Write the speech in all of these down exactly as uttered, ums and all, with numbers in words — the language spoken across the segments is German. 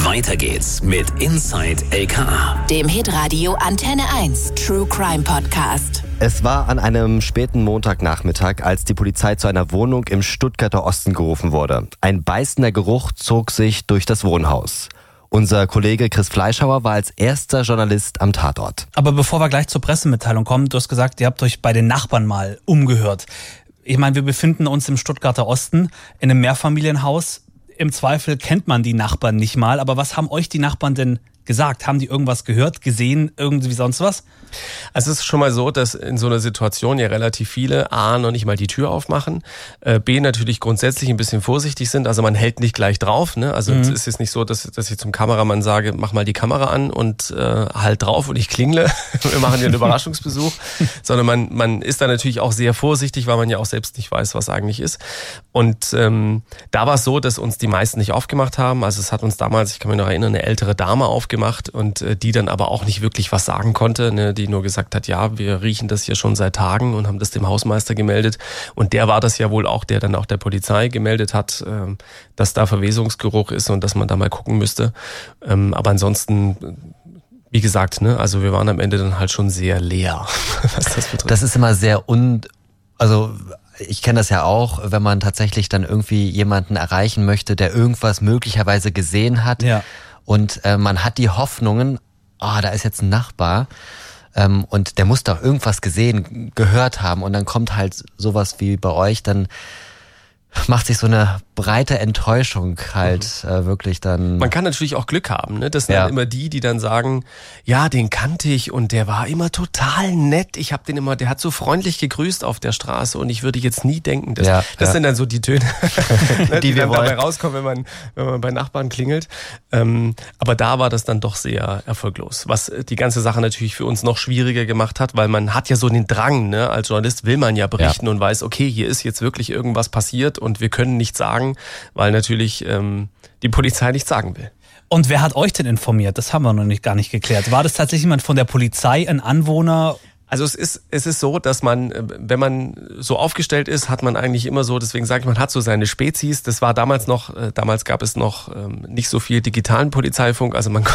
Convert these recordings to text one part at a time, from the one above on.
Weiter geht's mit Inside L K A, dem Hitradio Antenne eins True Crime Podcast. Es war an einem späten Montagnachmittag, als die Polizei zu einer Wohnung im Stuttgarter Osten gerufen wurde. Ein beißender Geruch zog sich durch das Wohnhaus. Unser Kollege Chris Fleischhauer war als erster Journalist am Tatort. Aber bevor wir gleich zur Pressemitteilung kommen, du hast gesagt, ihr habt euch bei den Nachbarn mal umgehört. Ich meine, wir befinden uns im Stuttgarter Osten in einem Mehrfamilienhaus. Im Zweifel kennt man die Nachbarn nicht mal. Aber was haben euch die Nachbarn denn gesagt? Haben die irgendwas gehört, gesehen, irgendwie sonst was? Also es ist schon mal so, dass in so einer Situation ja relativ viele A, noch nicht mal die Tür aufmachen, äh, B, natürlich grundsätzlich ein bisschen vorsichtig sind, also man hält nicht gleich drauf, ne? Also mhm. es ist jetzt nicht so, dass, dass ich zum Kameramann sage, mach mal die Kamera an und äh, halt drauf und ich klingle, wir machen hier einen Überraschungsbesuch, sondern man, man ist da natürlich auch sehr vorsichtig, weil man ja auch selbst nicht weiß, was eigentlich ist. Und ähm, da war es so, dass uns die meisten nicht aufgemacht haben, also es hat uns damals, ich kann mich noch erinnern, eine ältere Dame aufgemacht und äh, die dann aber auch nicht wirklich was sagen konnte, ne? Die nur gesagt hat, ja, wir riechen das hier schon seit Tagen und haben das dem Hausmeister gemeldet. Und der war das ja wohl auch, der dann auch der Polizei gemeldet hat, dass da Verwesungsgeruch ist und dass man da mal gucken müsste. Aber ansonsten, wie gesagt, ne, also wir waren am Ende dann halt schon sehr leer, was das betrifft. Das ist immer sehr un... Also ich kenne das ja auch, wenn man tatsächlich dann irgendwie jemanden erreichen möchte, der irgendwas möglicherweise gesehen hat. Ja. Und äh, man hat die Hoffnungen, ah, oh, da ist jetzt ein Nachbar, ähm, und der muss doch irgendwas gesehen, gehört haben und dann kommt halt sowas wie bei euch, dann macht sich so eine breite Enttäuschung halt mhm. äh, wirklich dann... Man kann natürlich auch Glück haben, ne? Das sind ja. dann immer die, die dann sagen, ja, den kannte ich und der war immer total nett. Ich habe den immer, der hat so freundlich gegrüßt auf der Straße und ich würde jetzt nie denken, dass, ja, das ja. sind dann so die Töne, ne, die, die dann wollen. dabei rauskommen, wenn man, wenn man bei Nachbarn klingelt. Ähm, aber da war das dann doch sehr erfolglos, was die ganze Sache natürlich für uns noch schwieriger gemacht hat, weil man hat ja so den Drang, ne? Als Journalist will man ja berichten ja. und weiß, okay, hier ist jetzt wirklich irgendwas passiert und wir können nichts sagen, weil natürlich ähm, die Polizei nichts sagen will. Und wer hat euch denn informiert? Das haben wir noch nicht gar nicht geklärt. War das tatsächlich jemand von der Polizei, ein Anwohner? Also es ist es ist so, dass man, wenn man so aufgestellt ist, hat man eigentlich immer so, deswegen sage ich, man hat so seine Spezies. Das war damals noch, damals gab es noch ähm, nicht so viel digitalen Polizeifunk, also man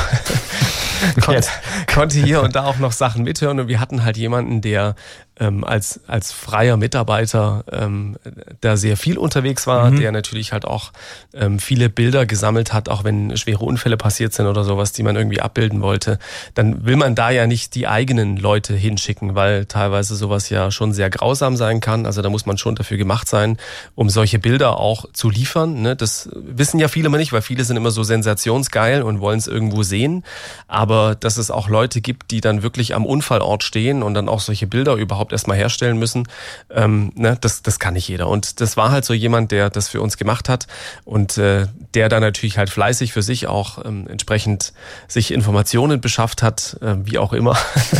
konnte, konnte hier und da auch noch Sachen mithören und wir hatten halt jemanden, der ähm, als als freier Mitarbeiter ähm, da sehr viel unterwegs war, mhm. der natürlich halt auch ähm, viele Bilder gesammelt hat, auch wenn schwere Unfälle passiert sind oder sowas, die man irgendwie abbilden wollte. Dann will man da ja nicht die eigenen Leute hinschicken, weil teilweise sowas ja schon sehr grausam sein kann. Also da muss man schon dafür gemacht sein, um solche Bilder auch zu liefern. Ne? Das wissen ja viele immer nicht, weil viele sind immer so sensationsgeil und wollen es irgendwo sehen. Aber dass es auch Leute gibt, die dann wirklich am Unfallort stehen und dann auch solche Bilder überhaupt erstmal herstellen müssen, ähm, ne? das, das kann nicht jeder. Und das war halt so jemand, der das für uns gemacht hat und äh, der dann natürlich halt fleißig für sich auch ähm, entsprechend sich Informationen beschafft hat, äh, wie auch immer,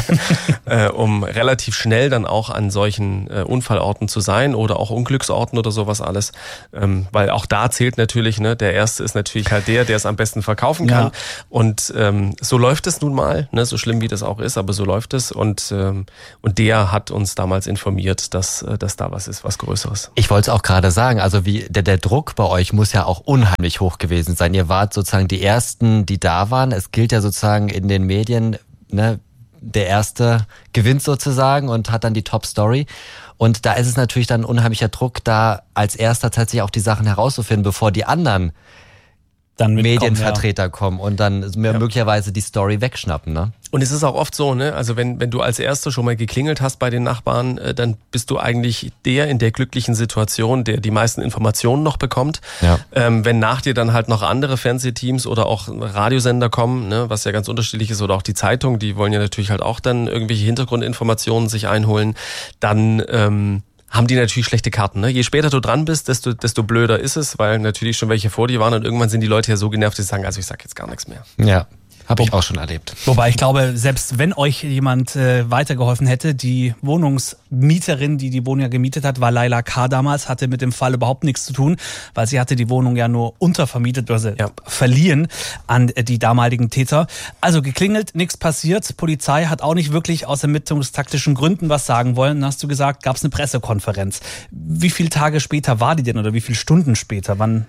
äh, um relativ schnell dann auch an solchen äh, Unfallorten zu sein oder auch Unglücksorten oder sowas alles. Ähm, weil auch da zählt natürlich, ne, der Erste ist natürlich halt der, der es am besten verkaufen kann. Ja. Und ähm, so läuft es nun mal, ne, so schlimm wie das auch ist, aber so läuft es. Und, ähm, und der hat uns damals informiert, dass, dass da was ist, was Größeres. Ich wollte es auch gerade sagen, also wie der, der Druck bei euch muss ja auch unheimlich hoch gewesen sein. Ihr wart sozusagen die Ersten, die da waren. Es gilt ja sozusagen in den Medien, ne, der Erste gewinnt sozusagen und hat dann die Top-Story. Und da ist es natürlich dann ein unheimlicher Druck, da als Erster tatsächlich auch die Sachen herauszufinden, bevor die anderen dann Medienvertreter ja. kommen und dann ja. möglicherweise die Story wegschnappen, ne? Und es ist auch oft so, ne? Also wenn wenn du als Erster schon mal geklingelt hast bei den Nachbarn, äh, dann bist du eigentlich der in der glücklichen Situation, der die meisten Informationen noch bekommt. Ja. Ähm, wenn nach dir dann halt noch andere Fernsehteams oder auch Radiosender kommen, ne, was ja ganz unterschiedlich ist, oder auch die Zeitung, die wollen ja natürlich halt auch dann irgendwelche Hintergrundinformationen sich einholen, dann ähm, haben die natürlich schlechte Karten. Ne? Je später du dran bist, desto, desto blöder ist es, weil natürlich schon welche vor dir waren und irgendwann sind die Leute ja so genervt, dass sie sagen, also ich sag jetzt gar nichts mehr. Ja. Habe ich auch schon erlebt. Wobei ich glaube, selbst wenn euch jemand äh, weitergeholfen hätte, die Wohnungsmieterin, die die Wohnung ja gemietet hat, war Laila K. damals, hatte mit dem Fall überhaupt nichts zu tun, weil sie hatte die Wohnung ja nur untervermietet, also ja. verliehen an die damaligen Täter. Also geklingelt, nichts passiert. Polizei hat auch nicht wirklich aus ermittlungstaktischen Gründen was sagen wollen. Dann hast du gesagt, gab es eine Pressekonferenz. Wie viele Tage später war die denn oder wie viele Stunden später? Wann...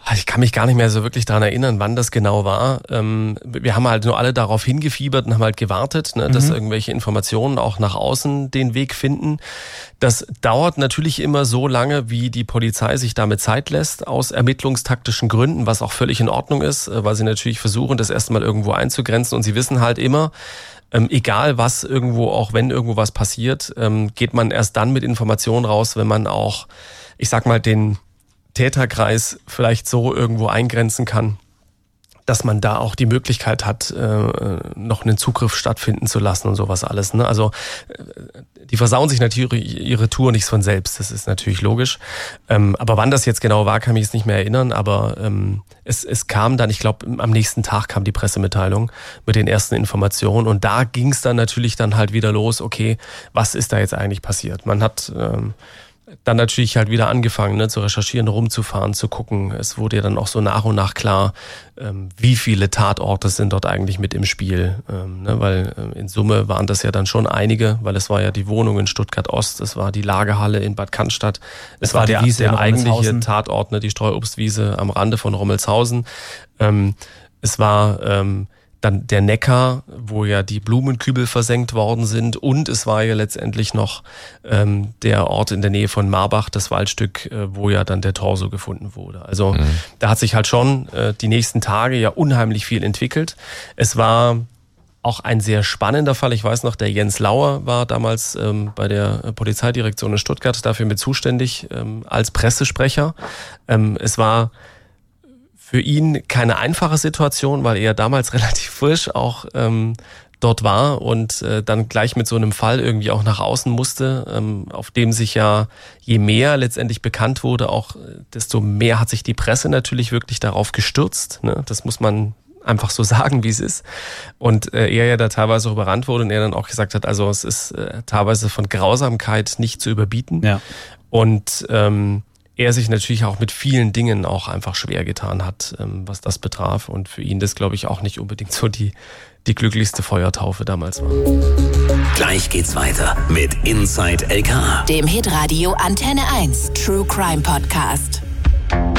Ich kann mich gar nicht mehr so wirklich daran erinnern, wann das genau war. Ähm, wir haben halt nur alle darauf hingefiebert und haben halt gewartet, ne, dass mhm. irgendwelche Informationen auch nach außen den Weg finden. Das dauert natürlich immer so lange, wie die Polizei sich damit Zeit lässt, aus ermittlungstaktischen Gründen, was auch völlig in Ordnung ist, weil sie natürlich versuchen, das erstmal irgendwo einzugrenzen und sie wissen halt immer, Ähm, egal was irgendwo, auch wenn irgendwo was passiert, ähm, geht man erst dann mit Informationen raus, wenn man auch, ich sag mal, den Täterkreis vielleicht so irgendwo eingrenzen kann, dass man da auch die Möglichkeit hat, äh, noch einen Zugriff stattfinden zu lassen und sowas alles. Ne? Also äh, die versauen sich natürlich ihre Tour nicht von selbst, das ist natürlich logisch. Ähm, aber wann das jetzt genau war, kann ich mich jetzt nicht mehr erinnern. Aber ähm, es, es kam dann, ich glaube, am nächsten Tag kam die Pressemitteilung mit den ersten Informationen. Und da ging es dann natürlich dann halt wieder los, okay, was ist da jetzt eigentlich passiert? Man hat ähm, dann natürlich halt wieder angefangen, ne, zu recherchieren, rumzufahren, zu gucken. Es wurde ja dann auch so nach und nach klar, ähm, wie viele Tatorte sind dort eigentlich mit im Spiel. Ähm, ne, weil äh, in Summe waren das ja dann schon einige, weil es war ja die Wohnung in Stuttgart-Ost, es war die Lagerhalle in Bad Cannstatt, es, es war, war der, Wiese der eigentliche Tatort, ne, die Streuobstwiese am Rande von Rommelshausen. Ähm, es war ähm, dann der Neckar, wo ja die Blumenkübel versenkt worden sind, und es war ja letztendlich noch ähm, der Ort in der Nähe von Marbach, das Waldstück, äh, wo ja dann der Torso gefunden wurde. Also mhm. da hat sich halt schon äh, die nächsten Tage ja unheimlich viel entwickelt. Es war auch ein sehr spannender Fall. Ich weiß noch, der Jens Lauer war damals ähm, bei der Polizeidirektion in Stuttgart dafür mit zuständig ähm, als Pressesprecher. Ähm, es war für ihn keine einfache Situation, weil er damals relativ frisch auch ähm, dort war und äh, dann gleich mit so einem Fall irgendwie auch nach außen musste, ähm, auf dem sich ja, je mehr letztendlich bekannt wurde, auch desto mehr hat sich die Presse natürlich wirklich darauf gestürzt. Ne? Das muss man einfach so sagen, wie es ist. Und äh, er ja da teilweise auch überrannt wurde und er dann auch gesagt hat, also es ist äh, teilweise von Grausamkeit nicht zu überbieten. Ja. Und ähm, er sich natürlich auch mit vielen Dingen auch einfach schwer getan hat, was das betraf. Und für ihn das, glaube ich, auch nicht unbedingt so die, die glücklichste Feuertaufe damals war. Gleich geht's weiter mit Inside L K A. Dem Hitradio Antenne eins True Crime Podcast.